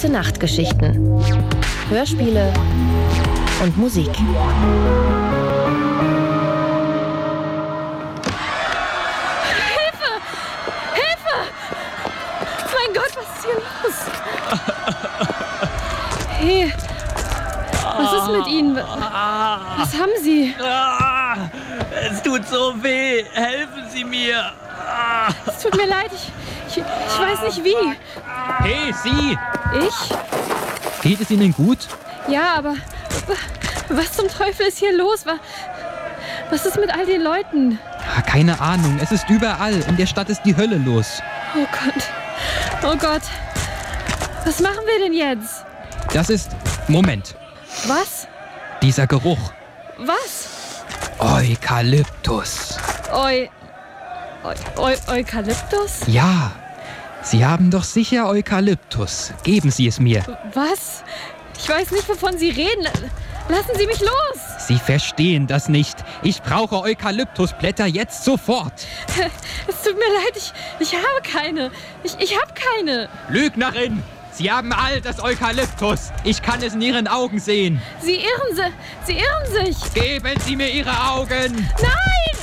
Gute-Nacht-Geschichten, Hörspiele und Musik. Hilfe! Hilfe! Mein Gott, was ist hier los? Hey, was ist mit Ihnen? Was haben Sie? Es tut so weh. Helfen Sie mir. Es tut mir leid, ich weiß nicht wie. Hey, Sie! Ich? Geht es Ihnen gut? Ja, aber was zum Teufel ist hier los? Was ist mit all den Leuten? Keine Ahnung, es ist überall. In der Stadt ist die Hölle los. Oh Gott. Oh Gott. Was machen wir denn jetzt? Das ist... Moment. Was? Dieser Geruch. Was? Eukalyptus. Eukalyptus? Ja. Sie haben doch sicher Eukalyptus. Geben Sie es mir. Was? Ich weiß nicht, wovon Sie reden. Lassen Sie mich los! Sie verstehen das nicht. Ich brauche Eukalyptusblätter jetzt sofort. Es tut mir leid, ich habe keine. Ich habe keine. Lügnerin! Sie haben all das Eukalyptus. Ich kann es in Ihren Augen sehen. Sie irren sich. Geben Sie mir Ihre Augen. Nein!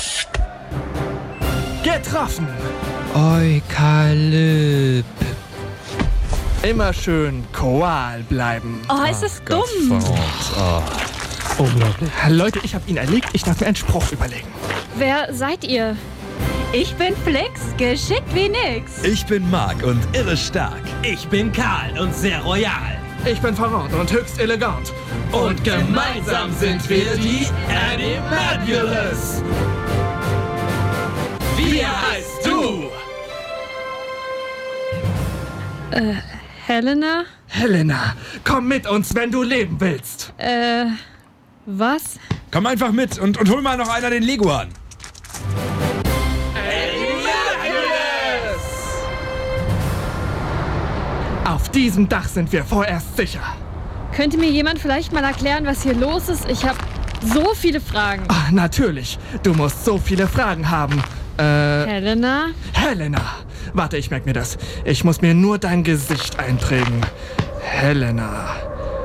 Getroffen! Eukalyptus. Immer schön Koal bleiben. Oh, ist das dumm. Unglaublich. Leute, ich habe ihn erlegt. Ich darf mir einen Spruch überlegen. Wer seid ihr? Ich bin Flix, geschickt wie nix. Ich bin Mark und irre stark. Ich bin Karl und sehr royal. Ich bin verrückt und höchst elegant. Und gemeinsam sind wir die Animadulous. Wie heißt du? Helena? Helena, komm mit uns, wenn du leben willst. Was? Komm einfach mit und hol mal noch einer den Leguan. Auf diesem Dach sind wir vorerst sicher. Könnte mir jemand vielleicht mal erklären, was hier los ist? Ich habe so viele Fragen. Ach, natürlich. Du musst so viele Fragen haben. Helena? Helena. Warte, ich merke mir das. Ich muss mir nur dein Gesicht einprägen. Helena.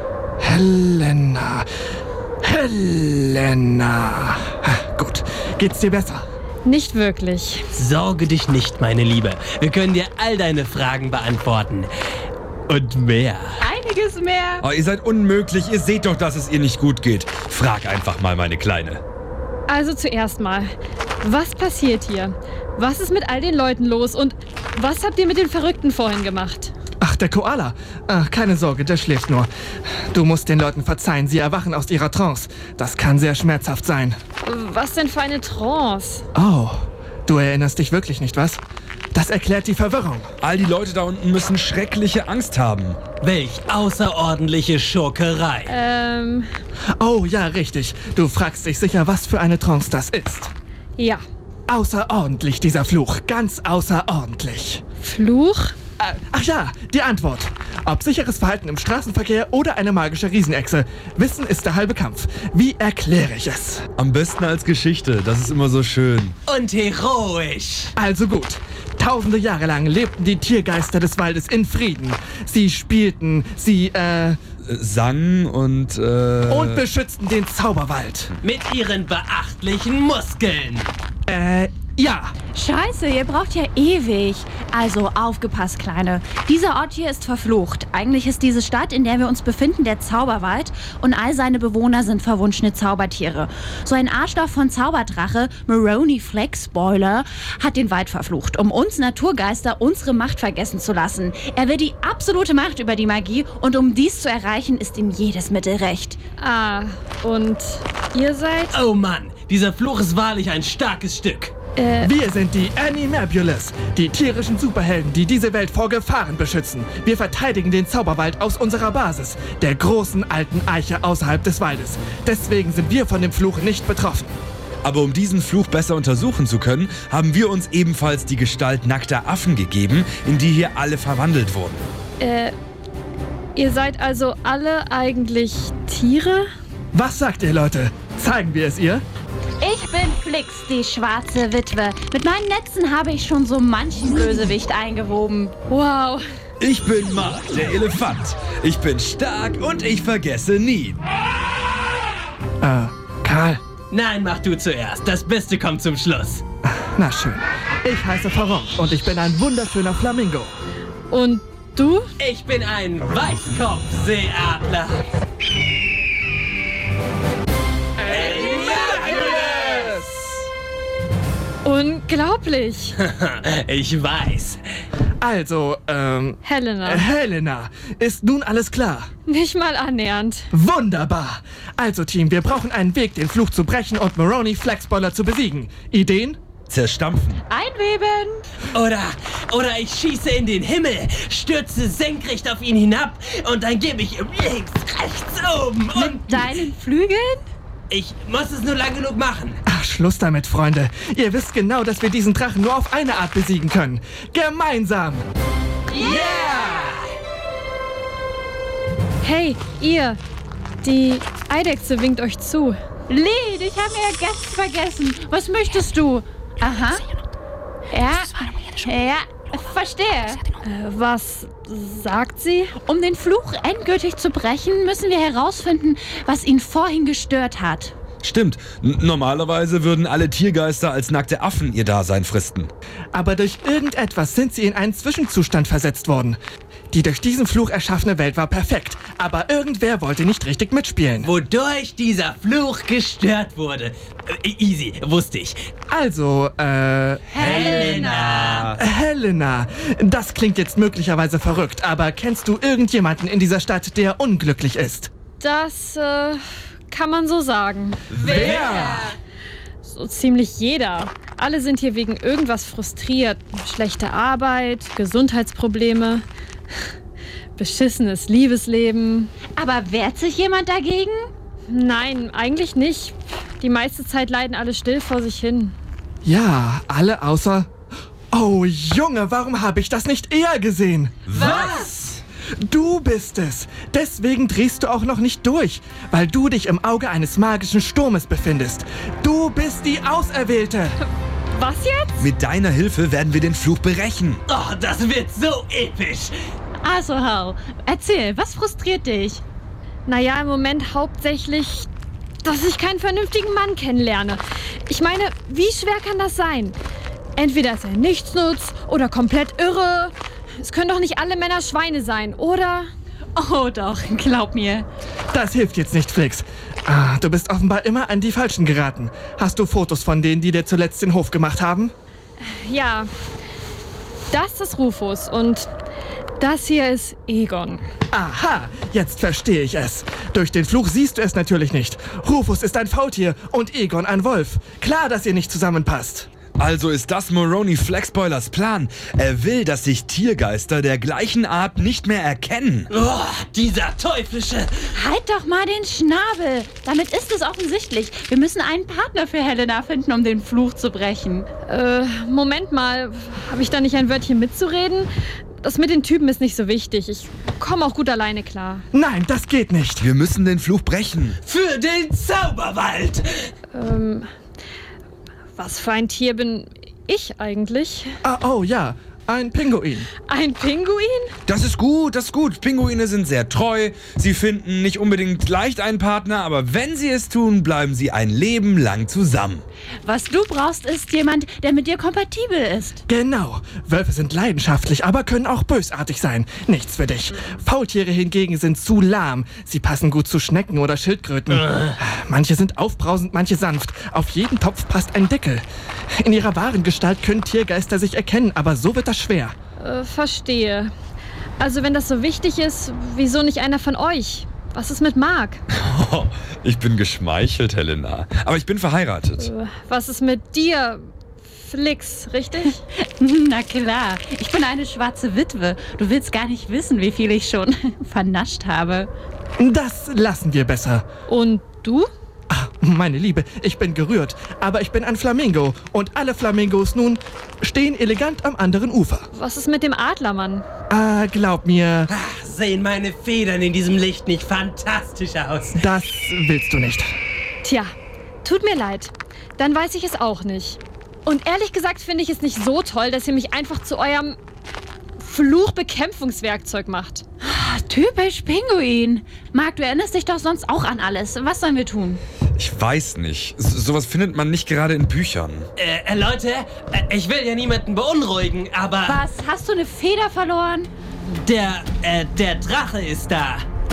Gut. Geht's dir besser? Nicht wirklich. Sorge dich nicht, meine Liebe. Wir können dir all deine Fragen beantworten. Und mehr. Einiges mehr. Oh, ihr seid unmöglich. Ihr seht doch, dass es ihr nicht gut geht. Frag einfach mal, meine Kleine. Also zuerst mal, was passiert hier? Was ist mit all den Leuten los? Und was habt ihr mit den Verrückten vorhin gemacht? Ach, der Koala. Ach, keine Sorge, der schläft nur. Du musst den Leuten verzeihen. Sie erwachen aus ihrer Trance. Das kann sehr schmerzhaft sein. Was denn für eine Trance? Oh, du erinnerst dich wirklich nicht, was? Das erklärt die Verwirrung. All die Leute da unten müssen schreckliche Angst haben. Welch außerordentliche Schurkerei. Oh, ja, richtig. Du fragst dich sicher, was für eine Trance das ist. Ja. Außerordentlich, dieser Fluch. Ganz außerordentlich. Fluch? Ach ja, die Antwort. Ob sicheres Verhalten im Straßenverkehr oder eine magische Riesenechse. Wissen ist der halbe Kampf. Wie erkläre ich es? Am besten als Geschichte. Das ist immer so schön. Und heroisch. Also gut. Tausende Jahre lang lebten die Tiergeister des Waldes in Frieden. Sie spielten, Sangen und beschützten den Zauberwald. Mit ihren beachtlichen Muskeln. Ja. Scheiße, ihr braucht ja ewig. Also aufgepasst, Kleine. Dieser Ort hier ist verflucht. Eigentlich ist diese Stadt, in der wir uns befinden, der Zauberwald und all seine Bewohner sind verwunschene Zaubertiere. So ein Arschloch von Zauberdrache, Maroni Flex Spoiler, hat den Wald verflucht, um uns Naturgeister unsere Macht vergessen zu lassen. Er will die absolute Macht über die Magie und um dies zu erreichen, ist ihm jedes Mittel recht. Ah, und ihr seid? Oh Mann, dieser Fluch ist wahrlich ein starkes Stück. Wir sind die Animadulous, die tierischen Superhelden, die diese Welt vor Gefahren beschützen. Wir verteidigen den Zauberwald aus unserer Basis, der großen alten Eiche außerhalb des Waldes. Deswegen sind wir von dem Fluch nicht betroffen. Aber um diesen Fluch besser untersuchen zu können, haben wir uns ebenfalls die Gestalt nackter Affen gegeben, in die hier alle verwandelt wurden. Ihr seid also alle eigentlich Tiere? Was sagt ihr, Leute? Zeigen wir es ihr? Ich bin Flix, die schwarze Witwe. Mit meinen Netzen habe ich schon so manchen Bösewicht eingewoben. Wow, Ich bin Mark, der Elefant. Ich bin stark und ich vergesse nie. Karl. Nein, mach du zuerst. Das Beste kommt zum Schluss. Na schön. Ich heiße Faron und ich bin ein wunderschöner Flamingo. Und du? Ich bin ein Weißkopfseeadler. Unglaublich. Ich weiß. Also, Helena, ist nun alles klar? Nicht mal annähernd. Wunderbar. Also, Team, wir brauchen einen Weg, den Fluch zu brechen und Moroni Flaxboiler zu besiegen. Ideen? Zerstampfen. Einweben! Oder ich schieße in den Himmel, stürze senkrecht auf ihn hinab und dann gebe ich ihm links, rechts, oben und... Mit deinen Flügeln? Ich muss es nur lang genug machen. Ach, Schluss damit, Freunde. Ihr wisst genau, dass wir diesen Drachen nur auf eine Art besiegen können. Gemeinsam. Hey, ihr. Die Eidechse winkt euch zu. Lied, ich habe mir ja ganz vergessen. Was möchtest du? Aha. Ja, verstehe. Was sagt sie? Um den Fluch endgültig zu brechen, müssen wir herausfinden, was ihn vorhin gestört hat. Stimmt. Normalerweise würden alle Tiergeister als nackte Affen ihr Dasein fristen. Aber durch irgendetwas sind sie in einen Zwischenzustand versetzt worden. Die durch diesen Fluch erschaffene Welt war perfekt, aber irgendwer wollte nicht richtig mitspielen. Wodurch dieser Fluch gestört wurde. Easy, wusste ich. Also, Helena, das klingt jetzt möglicherweise verrückt, aber kennst du irgendjemanden in dieser Stadt, der unglücklich ist? Das, kann man so sagen. Wer? So ziemlich jeder. Alle sind hier wegen irgendwas frustriert. Schlechte Arbeit, Gesundheitsprobleme, beschissenes Liebesleben. Aber wehrt sich jemand dagegen? Nein, eigentlich nicht. Die meiste Zeit leiden alle still vor sich hin. Ja, alle außer... Oh Junge, warum habe ich das nicht eher gesehen? Was? Du bist es. Deswegen drehst du auch noch nicht durch, weil du dich im Auge eines magischen Sturmes befindest. Du bist die Auserwählte. Was jetzt? Mit deiner Hilfe werden wir den Fluch brechen. Oh, das wird so episch. Also, Hau, erzähl, was frustriert dich? Naja, im Moment hauptsächlich, dass ich keinen vernünftigen Mann kennenlerne. Ich meine, wie schwer kann das sein? Entweder ist er nichtsnutz oder komplett irre. Es können doch nicht alle Männer Schweine sein, oder? Oh doch, glaub mir. Das hilft jetzt nicht, Flix. Du bist offenbar immer an die Falschen geraten. Hast du Fotos von denen, die dir zuletzt den Hof gemacht haben? Ja, das ist Rufus und das hier ist Egon. Aha, jetzt verstehe ich es. Durch den Fluch siehst du es natürlich nicht. Rufus ist ein Faultier und Egon ein Wolf. Klar, dass ihr nicht zusammenpasst. Also ist das Moroni Flaxboilers Plan. Er will, dass sich Tiergeister der gleichen Art nicht mehr erkennen. Oh, dieser teuflische... Halt doch mal den Schnabel. Damit ist es offensichtlich. Wir müssen einen Partner für Helena finden, um den Fluch zu brechen. Moment mal, habe ich da nicht ein Wörtchen mitzureden? Das mit den Typen ist nicht so wichtig. Ich komme auch gut alleine klar. Nein, das geht nicht. Wir müssen den Fluch brechen. Für den Zauberwald. Was für ein Tier bin ich eigentlich? Oh ja, ein Pinguin. Ein Pinguin? Das ist gut, das ist gut. Pinguine sind sehr treu. Sie finden nicht unbedingt leicht einen Partner, aber wenn sie es tun, bleiben sie ein Leben lang zusammen. Was du brauchst, ist jemand, der mit dir kompatibel ist. Genau. Wölfe sind leidenschaftlich, aber können auch bösartig sein. Nichts für dich. Faultiere hingegen sind zu lahm. Sie passen gut zu Schnecken oder Schildkröten. Manche sind aufbrausend, manche sanft. Auf jeden Topf passt ein Deckel. In ihrer wahren Gestalt können Tiergeister sich erkennen, aber so wird das schwer. Verstehe. Also wenn das so wichtig ist, wieso nicht einer von euch? Was ist mit Mark? Oh, ich bin geschmeichelt, Helena. Aber ich bin verheiratet. Was ist mit dir, Flix, richtig? Na klar, ich bin eine schwarze Witwe. Du willst gar nicht wissen, wie viel ich schon vernascht habe. Das lassen wir besser. Und du? Meine Liebe, ich bin gerührt, aber ich bin ein Flamingo und alle Flamingos nun stehen elegant am anderen Ufer. Was ist mit dem Adlermann? Glaub mir, Sehen meine Federn in diesem Licht nicht fantastisch aus? das willst du nicht. Tja, tut mir leid. Dann weiß ich es auch nicht. Und ehrlich gesagt finde ich es nicht so toll, dass ihr mich einfach zu eurem Fluchbekämpfungswerkzeug macht. Typisch Pinguin. Marc, du erinnerst dich doch sonst auch an alles. Was sollen wir tun? Ich weiß nicht. Sowas findet man nicht gerade in Büchern. Leute, ich will ja niemanden beunruhigen, aber Was? Hast du eine Feder verloren? der Drache ist da.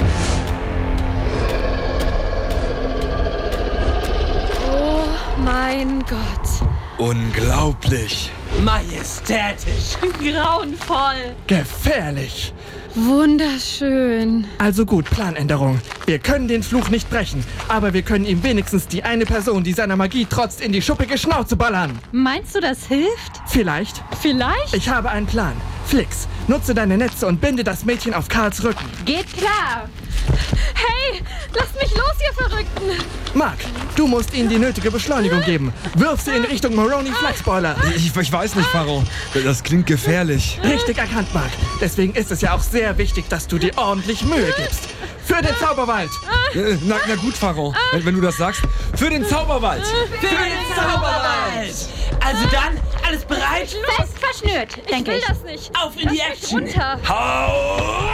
Oh mein Gott. Unglaublich. Majestätisch. Grauenvoll. Gefährlich. Wunderschön. Also gut, Planänderung. Wir können den Fluch nicht brechen, aber wir können ihm wenigstens die eine Person, die seiner Magie trotzt, in die schuppige Schnauze ballern. Meinst du, das hilft? Vielleicht? Vielleicht? Ich habe einen Plan. Flix, nutze deine Netze und binde das Mädchen auf Karls Rücken. Geht klar. Hey, lasst mich los, ihr Verrückten. Marc, du musst ihnen die nötige Beschleunigung geben. Wirf sie in Richtung Moroni Flagspoiler. Ich weiß nicht, Pharao. Das klingt gefährlich. Richtig erkannt, Marc. Deswegen ist es ja auch sehr wichtig, dass du dir ordentlich Mühe gibst. Für den Zauberwald. Na gut, Pharao. Wenn du das sagst. Für den Zauberwald. Für den Zauberwald. Also dann, alles bereit? Fest verschnürt, Ich denke will ich. das nicht. Auf in die Lass mich Action. runter. Hau!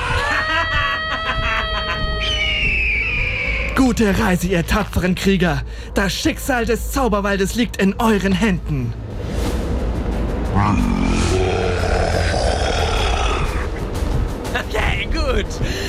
Gute Reise, ihr tapferen Krieger. Das Schicksal des Zauberwaldes liegt in euren Händen. Okay, gut.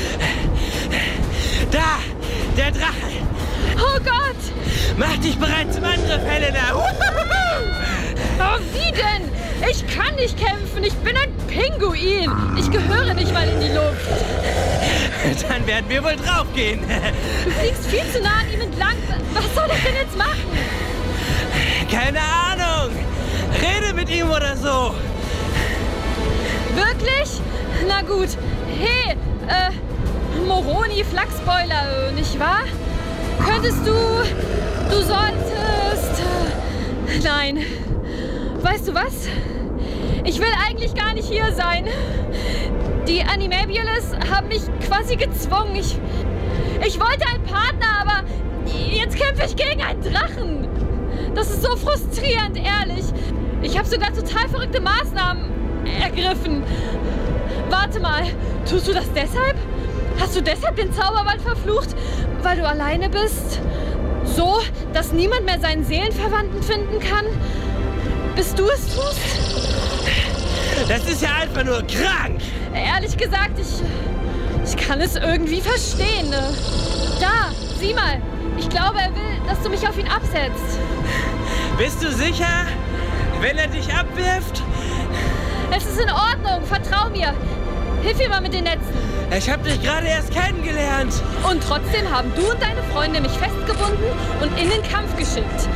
Da, der Drache. Oh Gott. Mach dich bereit zum Angriff, Helena. Oh, wie denn? Ich kann nicht kämpfen. Ich bin ein Pinguin. Ich gehöre nicht mal in die Luft. Dann werden wir wohl draufgehen. Du fliegst viel zu nah an ihm entlang. Was soll ich denn jetzt machen? Keine Ahnung. Rede mit ihm oder so. Wirklich? Na gut. Hey, Moroni Flagspoiler, nicht wahr? Könntest du solltest... Nein. Weißt du was? Ich will eigentlich gar nicht hier sein. Die Animabules haben mich quasi gezwungen. Ich wollte einen Partner, aber jetzt kämpfe ich gegen einen Drachen. Das ist so frustrierend, ehrlich. Ich habe sogar total verrückte Maßnahmen ergriffen. Warte mal, tust du das deshalb? Hast du deshalb den Zauberwald verflucht, weil du alleine bist? So, dass niemand mehr seinen Seelenverwandten finden kann? Bis du es tust? Das ist ja einfach nur krank. Ehrlich gesagt, ich kann es irgendwie verstehen. Da, sieh mal. Ich glaube, er will, dass du mich auf ihn absetzt. Bist du sicher? Wenn er dich abwirft? Es ist in Ordnung, vertrau mir. Hilf mir mal mit den Netzen. Ich habe dich gerade erst kennengelernt. Und trotzdem haben du und deine Freunde mich festgebunden und in den Kampf geschickt.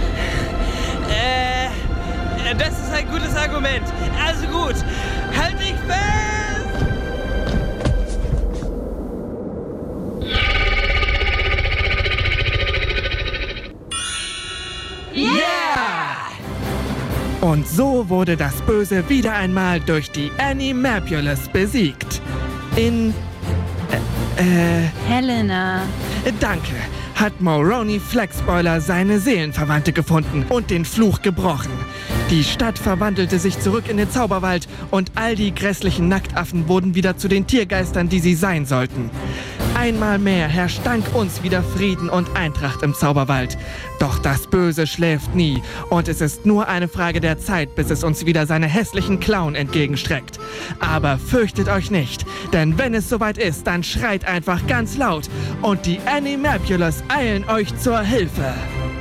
Das ist ein gutes Argument. Also gut, halt dich fest! Yeah! Und so wurde das Böse wieder einmal durch die Animabules besiegt. Helena. Danke. Hat Moroni Flagspoiler seine Seelenverwandte gefunden und den Fluch gebrochen. Die Stadt verwandelte sich zurück in den Zauberwald und all die grässlichen Nacktaffen wurden wieder zu den Tiergeistern, die sie sein sollten. Einmal mehr herrscht dank uns wieder Frieden und Eintracht im Zauberwald. Doch das Böse schläft nie und es ist nur eine Frage der Zeit, bis es uns wieder seine hässlichen Klauen entgegenstreckt. Aber fürchtet euch nicht, denn wenn es soweit ist, dann schreit einfach ganz laut und die Animabules eilen euch zur Hilfe.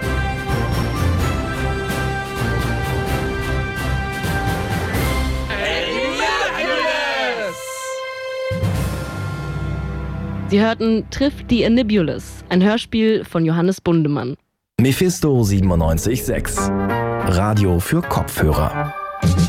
Sie hörten Trifft die Animabules, ein Hörspiel von Johannes Bundemann. Mephisto 97.6 Radio für Kopfhörer.